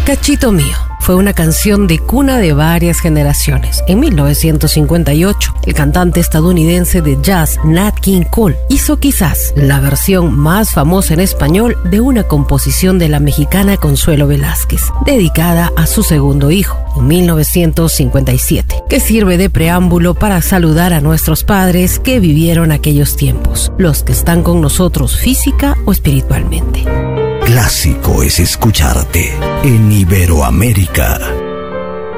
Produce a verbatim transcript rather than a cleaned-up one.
Cachito Mío fue una canción de cuna de varias generaciones. En mil novecientos cincuenta y ocho, el cantante estadounidense de jazz Nat King Cole hizo quizás la versión más famosa en español de una composición de la mexicana Consuelo Velázquez, dedicada a su segundo hijo, en mil novecientos cincuenta y siete, que sirve de preámbulo para saludar a nuestros padres que vivieron aquellos tiempos, los que están con nosotros física o espiritualmente. Clásico es escucharte en Iberoamérica.